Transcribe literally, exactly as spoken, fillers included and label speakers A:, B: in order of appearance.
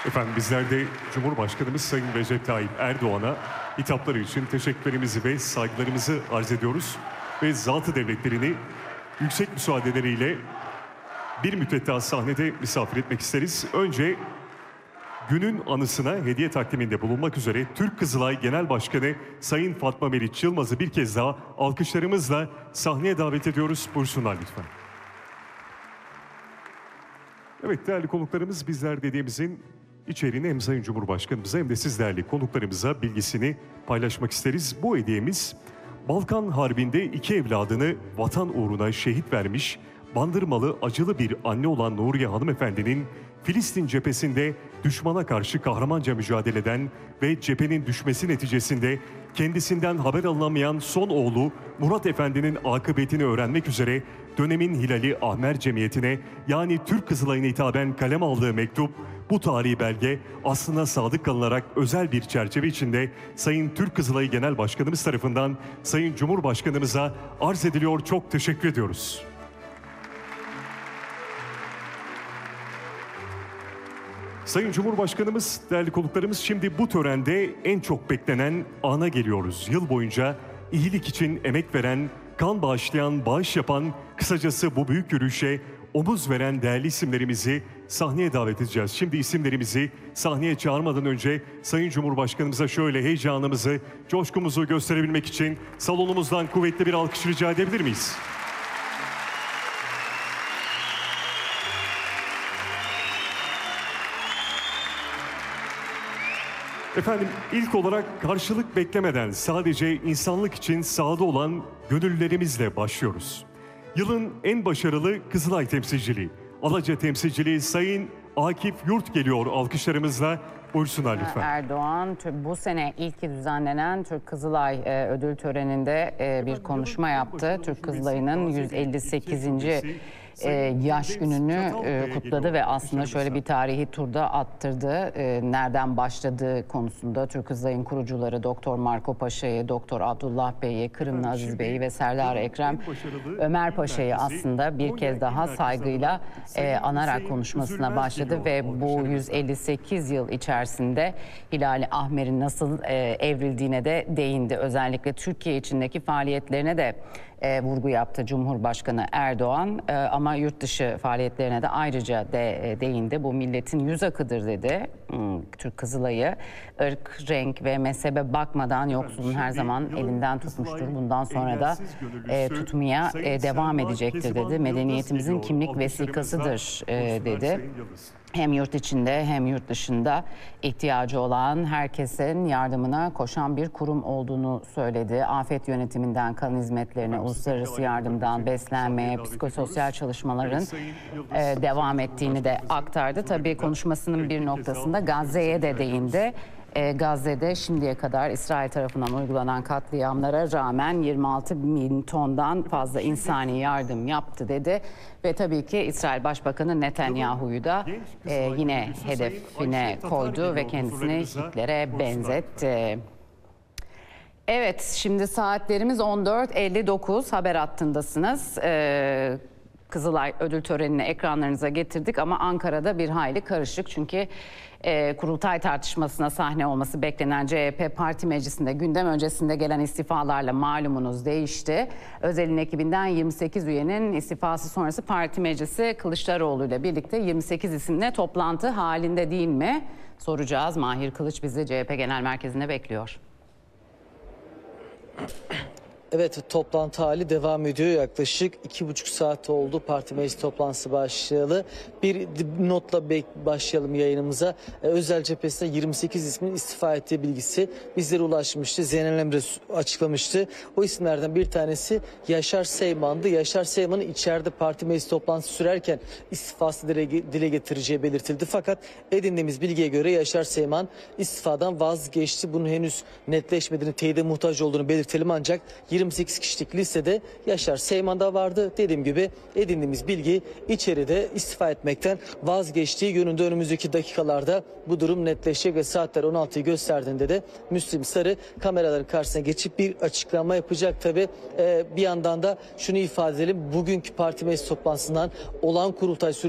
A: Efendim bizler de Cumhurbaşkanımız Sayın Recep Tayyip Erdoğan'a hitapları için teşekkürlerimizi ve saygılarımızı arz ediyoruz. Ve zatı devletlerini yüksek müsaadeleriyle bir müddet daha sahnede misafir etmek isteriz. Önce günün anısına hediye takdiminde bulunmak üzere Türk Kızılay Genel Başkanı Sayın Fatma Meriç Yılmaz'ı bir kez daha alkışlarımızla sahneye davet ediyoruz. Buyursunlar lütfen. Evet değerli konuklarımız, bizler dediğimizin içeriğini hem Sayın Cumhurbaşkanımıza hem de siz değerli konuklarımıza bilgisini paylaşmak isteriz. Bu hediyemiz Balkan Harbi'nde iki evladını vatan uğruna şehit vermiş Bandırmalı acılı bir anne olan Nuriye Hanımefendi'nin Filistin cephesinde düşmana karşı kahramanca mücadele eden ve cephenin düşmesi neticesinde kendisinden haber alınamayan son oğlu Murat Efendi'nin akıbetini öğrenmek üzere dönemin Hilali Ahmer Cemiyeti'ne yani Türk Kızılay'ına hitaben kalem aldığı mektup, bu tarihi belge aslına sadık kalınarak özel bir çerçeve içinde Sayın Türk Kızılayı Genel Başkanımız tarafından Sayın Cumhurbaşkanımıza arz ediliyor. Çok teşekkür ediyoruz. Sayın Cumhurbaşkanımız, değerli konuklarımız, şimdi bu törende en çok beklenen ana geliyoruz. Yıl boyunca iyilik için emek veren, kan bağışlayan, bağış yapan, kısacası bu büyük yürüyüşe omuz veren değerli isimlerimizi sahneye davet edeceğiz. Şimdi isimlerimizi sahneye çağırmadan önce Sayın Cumhurbaşkanımıza şöyle heyecanımızı, coşkumuzu gösterebilmek için salonumuzdan kuvvetli bir alkış rica edebilir miyiz? Efendim ilk olarak karşılık beklemeden sadece insanlık için sahada olan gönüllülerimizle başlıyoruz. Yılın en başarılı Kızılay temsilciliği, Alaca temsilciliği Sayın Akif Yurt geliyor alkışlarımızla. Buyursunlar lütfen.
B: Erdoğan bu sene ilk düzenlenen Türk Kızılay e, ödül töreninde e, bir konuşma yaptı. Türk Kızılayı'nın yüz elli sekizinci E, yaş gününü e, kutladı ve aslında şöyle bir tarihi turda attırdı. E, nereden başladığı konusunda Türk Kızılay'ın kurucuları Doktor Marco Paşa'yı, Doktor Abdullah Bey'i, Kırımlı Aziz Bey'i ve Serdar Ekrem Ömer Paşa'yı aslında bir kez daha saygıyla e, anarak konuşmasına başladı ve bu yüz elli sekiz yıl içerisinde Hilali Ahmer'in nasıl e, evrildiğine de değindi. Özellikle Türkiye içindeki faaliyetlerine de E, vurgu yaptı Cumhurbaşkanı Erdoğan e, ama yurt dışı faaliyetlerine de ayrıca de, e, değindi. Bu milletin yüz akıdır dedi. Hmm, Türk Kızılay'ı ırk, renk ve mezhebe bakmadan yoksulun her zaman elinden tutmuştur. Bundan sonra da e, tutmaya e, devam edecektir dedi. Medeniyetimizin kimlik vesikasıdır e, dedi. Hem yurt içinde hem yurt dışında ihtiyacı olan herkesin yardımına koşan bir kurum olduğunu söyledi. Afet yönetiminden kan hizmetlerine, uluslararası yardımdan beslenmeye, psikososyal çalışmaların e, devam ettiğini de aktardı. Tabii konuşmasının bir noktasında Gazze'ye de değindi. E, Gazze'de şimdiye kadar İsrail tarafından uygulanan katliamlara rağmen yirmi altı bin tondan fazla insani yardım yaptı dedi. Ve tabii ki İsrail Başbakanı Netanyahu'yu da e, yine hedefine koydu ve kendisini Hitler'e benzetti. Evet, şimdi saatlerimiz on dört elli dokuz, haber hattındasınız. Ee, Kızılay ödül törenini ekranlarınıza getirdik ama Ankara'da bir hayli karışık. Çünkü e, kurultay tartışmasına sahne olması beklenen C H P Parti Meclisi'nde gündem öncesinde gelen istifalarla malumunuz değişti. Özel'in ekibinden yirmi sekiz üyenin istifası sonrası Parti Meclisi Kılıçdaroğlu ile birlikte yirmi sekiz isimle toplantı halinde değil mi? Soracağız. Mahir Kılıç bizi C H P Genel Merkezi'nde bekliyor.
C: Evet, toplantı hali devam ediyor. Yaklaşık iki buçuk saat oldu parti meclis toplantısı başlayalı. Bir notla başlayalım yayınımıza. Ee, Özel cephesinde yirmi sekiz ismin istifa ettiği bilgisi bizlere ulaşmıştı. Zeynel Emre açıklamıştı. O isimlerden bir tanesi Yaşar Seyman'dı. Yaşar Seyman'ın içeride parti meclis toplantısı sürerken istifası dile, dile getireceği belirtildi. Fakat edindiğimiz bilgiye göre Yaşar Seyman istifadan vazgeçti. Bunun henüz netleşmediğini, teyide muhtaç olduğunu belirtelim ancak yirmi sekiz kişilik listede Yaşar Seyman da vardı. Dediğim gibi edindiğimiz bilgi içeride istifa etmekten vazgeçtiği yönünde. Önümüzdeki dakikalarda bu durum netleşecek ve saatler on altıyı gösterdiğinde de Müslim Sarı kameraların karşısına geçip bir açıklama yapacak. Tabi ee, bir yandan da şunu ifade edelim. Bugünkü parti meclis toplantısından olan kurultay süreci